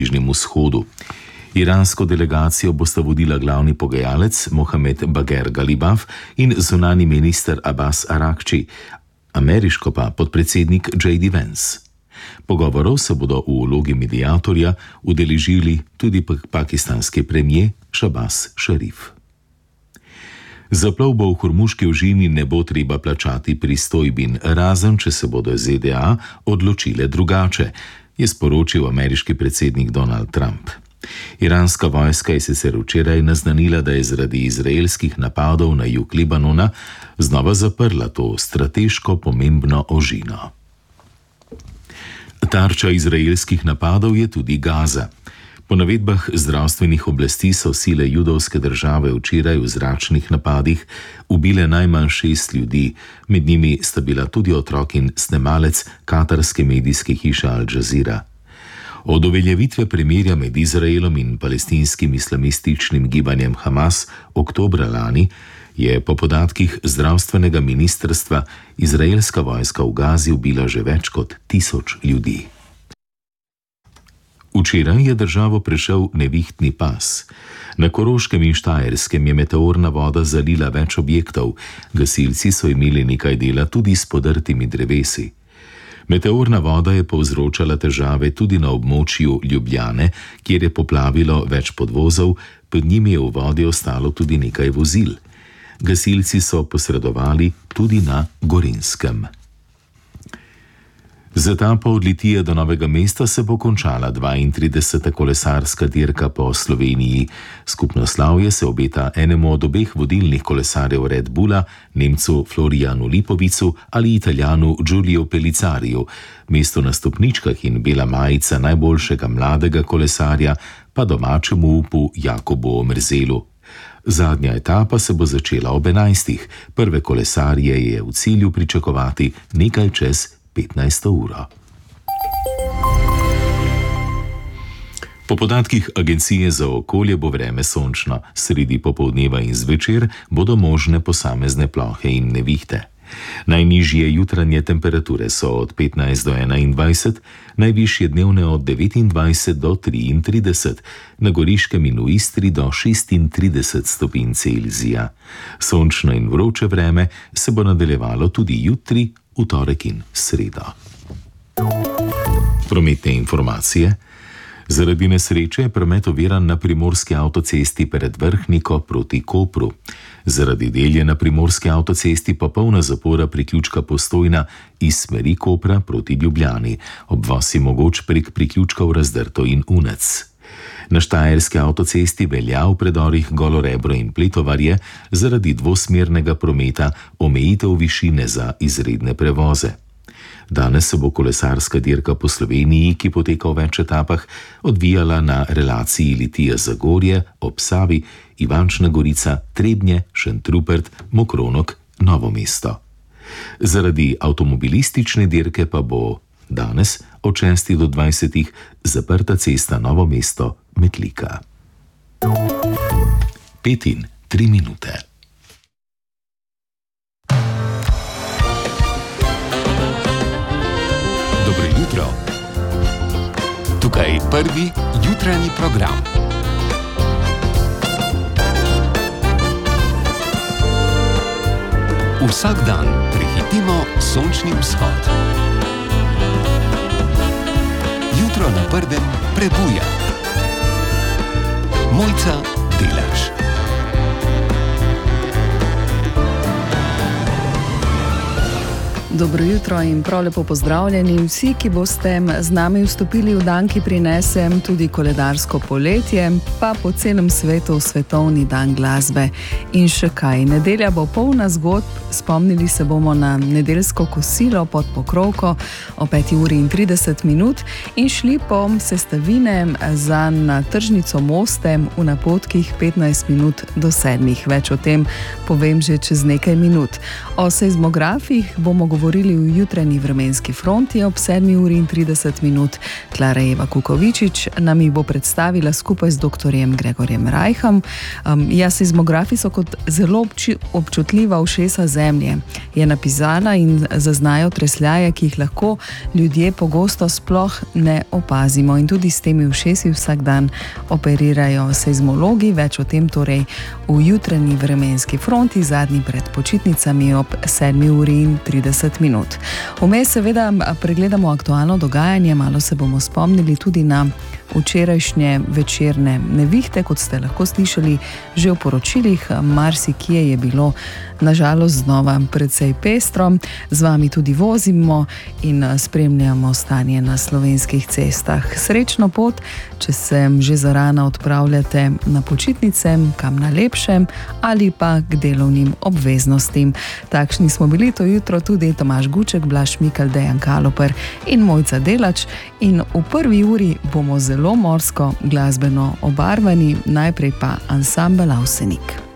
Bližnjem vzhodu. Iransko delegacijo bosta vodila glavni pogajalec Mohamed Bagher Galibaf in zunanji minister Abbas Arakči, ameriško pa podpredsednik J.D. Vance. Pogovorov se bodo v vlogi mediatorja udeležili tudi pakistanski premier Shahbaz Sharif. Za plovbo v Hormuški ožini ne bo treba plačati pristojbin, razen če se bodo ZDA odločile drugače, je sporočil ameriški predsednik Donald Trump. Iranska vojska je sicer včeraj naznanila, da je zaradi izraelskih napadov na jug Libanona znova zaprla to strateško pomembno ožino. Tarča izraelskih napadov je tudi Gaza. Po navedbah zdravstvenih oblasti so sile judovske države včeraj v zračnih napadih ubile najmanj 6 ljudi, med njimi sta bila tudi otrok in snemalec katarske medijske hiše Al Jazeera. Od uveljavitve premirja med Izraelom in palestinskim islamističnim gibanjem Hamas oktobra lani je po podatkih zdravstvenega ministrstva izraelska vojska v Gazi ubila že več kot 1000 ljudi. Včeraj je državo prešel nevihtni pas. Na Koroškem in Štajerskem je meteorna voda zalila več objektov, gasilci so imeli nekaj dela tudi s podrtimi drevesi. Meteorna voda je povzročala težave tudi na območju Ljubljane, kjer je poplavilo več podvozov, pod njimi je v vodi ostalo tudi nekaj vozil. Gasilci so posredovali tudi na Gorenjskem. Z etapo od Litije do Novega mesta se bo končala 32. kolesarska dirka po Sloveniji. Skupno slavje se obeta enemu od obeh vodilnih kolesarjev Red Bulla, Nemcu Florijanu Lipovicu ali Italijanu Giulio Pellizzariju. Mesto na stopničkah in bela majica najboljšega mladega kolesarja pa domačemu upu Jakobu Mrzelu. Zadnja etapa se bo začela ob 11. Prve kolesarje je v cilju pričakovati nekaj čez 15. uro. Po podatkih Agencije za okolje bo vreme sončno, sredi popoldneva in zvečer bodo možne posamezne plohe in nevihte. Najnižje jutranje temperature so od 15 do 21, najvišje dnevne od 29 do 33, na Goriškem in v Istri do 36 stopinj Celzija. Sončno in vroče vreme se bo nadaljevalo tudi jutri, v torek in sredo. Prometne informacije. Zaradi nesreče je promet oviran na primorski avtocesti pred Vrhniko proti Kopru. Zaradi delje na primorski avtocesti popolna zapora priključka Postojna iz smeri Kopra proti Ljubljani. Obvoz je mogoč prek priključkov Razdrto in Unec. Na štajerski avtocesti velja v predorih Golorebro in Pletovarje zaradi dvosmernega prometa omejitev višine za izredne prevoze. Danes se bo kolesarska dirka po Sloveniji, ki poteka v več etapah, odvijala na relaciji Litija-Zagorje, ob Savi, Ivančna Gorica, Trebnje, Šentrupert, Mokronok, Novo mesto. Zaradi avtomobilistične dirke pa bo danes od 6 do 20 zaprta cesta Novo mesto Metlika. 5 in 3 minute. Dobro jutro. Tukaj prvi jutranji program. Vsak dan prehitimo sončni vzhod. Jutro na prvem prebuja. Mojca Delaš. Dobro jutro in prav lepo pozdravljeni vsi, ki boste z nami vstopili v dan, ki prinese tudi koledarsko poletje, pa po celem svetu svetovni dan glasbe. In še kaj, nedelja bo polna zgodb, spomnili se bomo na nedeljsko kosilo pod Pokrovko o 5:30 in šli po sestavine za na tržnico Moste v napotkih 15 minut do 7. Več o tem povem že čez nekaj minut. O seizmografih bomo govorili govorili v jutranji vremenski fronti ob 7:30. Klara Eva Kukovičič nam jih bo predstavila skupaj z dr. Gregorjem Rajhom. Seizmografi so kot zelo občutljiva ušesa zemlje. Je napisana in zaznajo tresljaje, ki jih lahko ljudje pogosto sploh ne opazimo. In tudi s temi ušesi vsak dan operirajo seizmologi. Več o tem torej v jutranji vremenski fronti, zadnji pred počitnicami ob 7:30. Vmes seveda pregledamo aktualno dogajanje, malo se bomo spomnili tudi na včerajšnje večerne nevihte, kot ste lahko slišali že v poročilih. Marsikje je bilo nažalost znova precej pestro. Z vami tudi vozimo in spremljamo stanje na slovenskih cestah. Srečno pot, če se že zarana odpravljate na počitnice, kam na lepše ali pa k delovnim obveznostim. Takšni smo bili to jutro tudi Tomaž Guček, Blaž Mikl, Dejan Kaloper in Mojca Delač. In v prvi uri bomo zelo morsko glasbeno obarvani, najprej pa ansambel Avsenik.